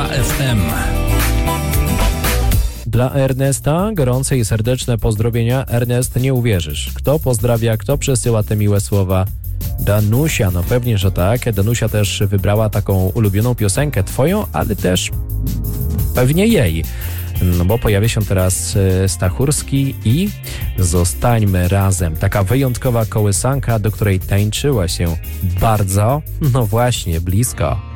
FM. Dla Ernesta gorące i serdeczne pozdrowienia. Ernest, nie uwierzysz. Kto pozdrawia, kto przesyła te miłe słowa? Danusia, no pewnie, że tak. Danusia też wybrała taką ulubioną piosenkę twoją, ale też pewnie jej. No bo pojawia się teraz Stachurski i Zostańmy razem. Taka wyjątkowa kołysanka, do której tańczyła się bardzo, no właśnie, blisko.